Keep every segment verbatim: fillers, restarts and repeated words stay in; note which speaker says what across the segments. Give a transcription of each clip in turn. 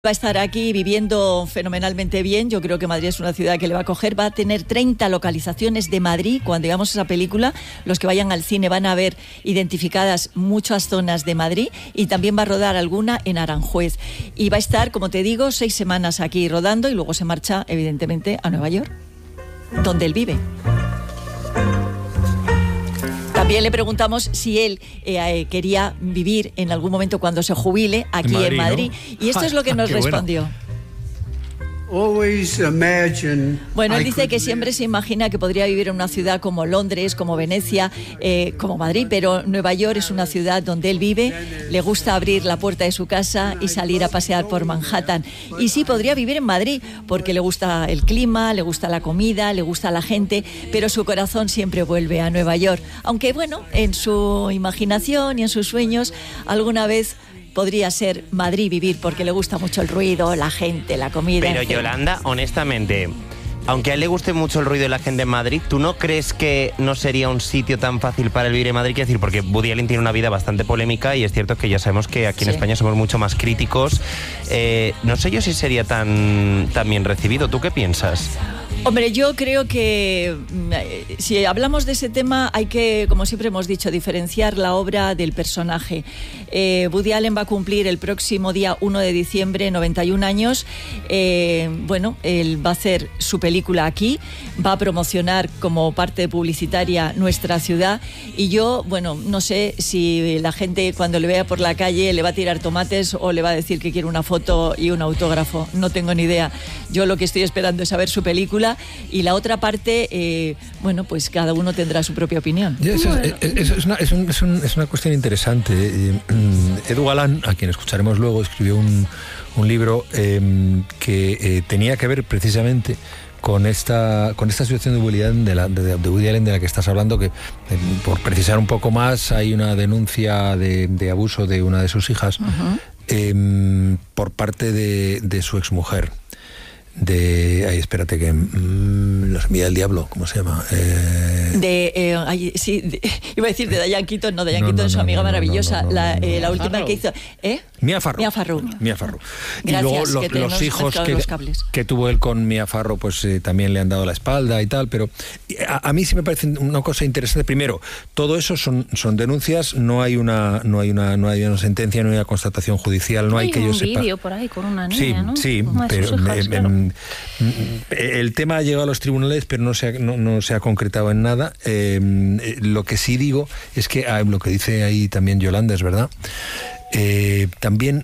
Speaker 1: Va a estar aquí viviendo fenomenalmente bien. Yo creo que Madrid es una ciudad que le va a coger. Va a tener treinta localizaciones de Madrid. Cuando veamos esa película, los que vayan al cine van a ver identificadas muchas zonas de Madrid, y también va a rodar alguna en Aranjuez. Y va a estar, como te digo, seis semanas aquí rodando, y luego se marcha, evidentemente, a Nueva York, donde él vive. También le preguntamos si él eh, quería vivir en algún momento cuando se jubile aquí en Madrid, en Madrid ¿no? Y esto es lo que nos respondió. Bueno, él dice que siempre se imagina que podría vivir en una ciudad como Londres, como Venecia, eh, como Madrid, pero Nueva York es una ciudad donde él vive. Le gusta abrir la puerta de su casa y salir a pasear por Manhattan. Y sí, podría vivir en Madrid porque le gusta el clima, le gusta la comida, le gusta la gente, pero su corazón siempre vuelve a Nueva York. Aunque, bueno, en su imaginación y en sus sueños, alguna vez podría ser Madrid vivir, porque le gusta mucho el ruido, la gente, la comida.
Speaker 2: Pero Yolanda, honestamente, aunque a él le guste mucho el ruido y la gente en Madrid, ¿tú no crees que no sería un sitio tan fácil para él vivir en Madrid? Quiero decir, porque Woody Allen tiene una vida bastante polémica, y es cierto que ya sabemos que aquí en sí. España somos mucho más críticos. Eh, no sé yo si sería tan, tan bien recibido. ¿Tú qué piensas?
Speaker 1: Hombre, yo creo que si hablamos de ese tema hay que, como siempre hemos dicho, diferenciar la obra del personaje. Eh, Woody Allen va a cumplir el próximo día uno de diciembre noventa y un años. Eh, bueno, él va a hacer su película aquí, va a promocionar como parte publicitaria nuestra ciudad, y yo, bueno, no sé si la gente cuando le vea por la calle le va a tirar tomates o le va a decir que quiere una foto y un autógrafo. No tengo ni idea. Yo lo que estoy esperando es saber su película. Y la otra parte, eh, bueno, pues cada uno tendrá su propia opinión.
Speaker 3: Eso es, es, es, una, es, un, es, un, es una cuestión interesante. Edu Galán, a quien escucharemos luego, escribió un, un libro eh, que eh, tenía que ver precisamente con esta con esta situación de Woody Allen de, la, de, de Woody Allen de la que estás hablando, que eh, por precisar un poco más, hay una denuncia de, de abuso de una de sus hijas uh-huh. eh, por parte de, de su exmujer. De... Ay, espérate, que... Mmm, los envía el diablo, ¿cómo se llama? Eh...
Speaker 1: De... Eh, ay, sí, de, iba a decir de Diane Keaton, no, de Diane no, Keaton, no, su amiga no, no, maravillosa, no, no, no, la, eh, la última Farrow. que hizo... ¿Eh?
Speaker 3: Mia Farrow.
Speaker 1: Mia Farrow.
Speaker 3: Mia Farrow.
Speaker 1: Gracias,
Speaker 3: y luego los, los hijos que,
Speaker 1: los
Speaker 3: que tuvo él con Mia Farrow, pues eh, también le han dado la espalda y tal, pero a, a mí sí me parece una cosa interesante. Primero, todo eso son, son denuncias, no hay una no hay una no hay una sentencia, no hay una constatación judicial, no hay, hay que yo sepa.
Speaker 4: Hay un vídeo por ahí con una niña,
Speaker 3: sí,
Speaker 4: ¿no?
Speaker 3: Sí,
Speaker 4: una
Speaker 3: pero
Speaker 4: hijas,
Speaker 3: eh,
Speaker 4: claro.
Speaker 3: eh, el tema ha llegado a los tribunales, pero no se ha, no, no se ha concretado en nada. Eh, eh, lo que sí digo es que ah, lo que dice ahí también Yolanda es verdad. Eh, también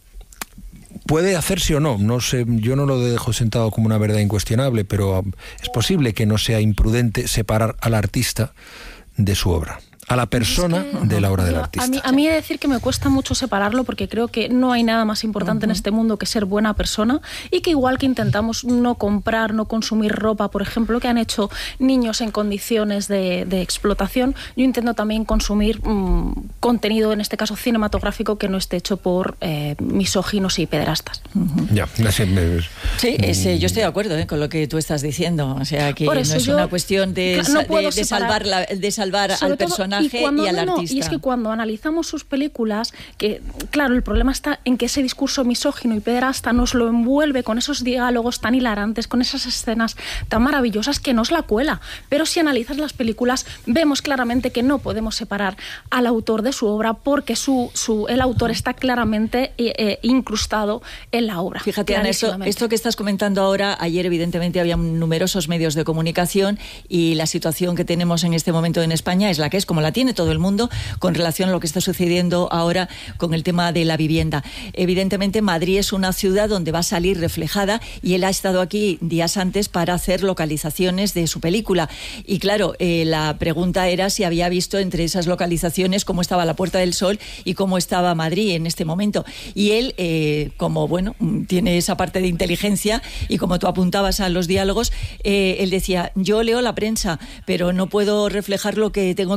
Speaker 3: puede hacerse o no, no sé, yo no lo dejo sentado como una verdad incuestionable, pero es posible que no sea imprudente separar al artista de su obra, a la persona es que, de la obra del artista.
Speaker 4: A mí, a mí he de decir que me cuesta mucho separarlo, porque creo que no hay nada más importante uh-huh. en este mundo que ser buena persona, y que igual que intentamos no comprar, no consumir ropa, por ejemplo, que han hecho niños en condiciones de, de explotación, yo intento también consumir mmm, contenido, en este caso cinematográfico, que no esté hecho por eh, misóginos y pederastas.
Speaker 3: Uh-huh. Ya, así me...
Speaker 1: Sí, ese, yo estoy de acuerdo eh, con lo que tú estás diciendo, o sea, que no es yo, una cuestión de, no de, de salvar, la, de salvar al personaje.
Speaker 4: Y, cuando,
Speaker 1: y al
Speaker 4: no,
Speaker 1: artista.
Speaker 4: Y es que cuando analizamos sus películas, que claro, el problema está en que ese discurso misógino y pederasta nos lo envuelve con esos diálogos tan hilarantes, con esas escenas tan maravillosas, que nos la cuela. Pero si analizas las películas, vemos claramente que no podemos separar al autor de su obra, porque su, su, el autor está claramente eh, eh, incrustado en la obra.
Speaker 1: Fíjate, Ana, esto, esto que estás comentando ahora, ayer evidentemente había numerosos medios de comunicación, y la situación que tenemos en este momento en España es la que es, como la tiene todo el mundo con relación a lo que está sucediendo ahora con el tema de la vivienda. Evidentemente Madrid es una ciudad donde va a salir reflejada, y él ha estado aquí días antes para hacer localizaciones de su película, y claro, eh, la pregunta era si había visto entre esas localizaciones cómo estaba la Puerta del Sol y cómo estaba Madrid en este momento, y él eh, como bueno, tiene esa parte de inteligencia, y como tú apuntabas a los diálogos, eh, él decía, yo leo la prensa, pero no puedo reflejar lo que tengo que opinar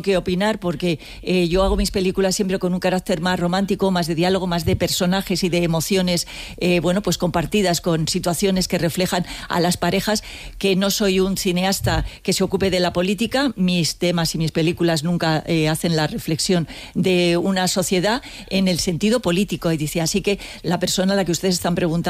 Speaker 1: terminar, porque eh, yo hago mis películas siempre con un carácter más romántico, más de diálogo, más de personajes y de emociones, eh, bueno, pues compartidas con situaciones que reflejan a las parejas, que no soy un cineasta que se ocupe de la política. Mis temas y mis películas nunca eh, hacen la reflexión de una sociedad en el sentido político, y dice, así que la persona a la que ustedes están preguntando